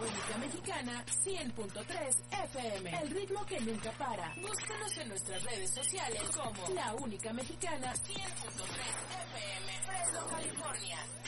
Única Mexicana 100.3 FM. El ritmo que nunca para. Búscanos en nuestras redes sociales como La Única Mexicana 100.3 FM. Fresno, California.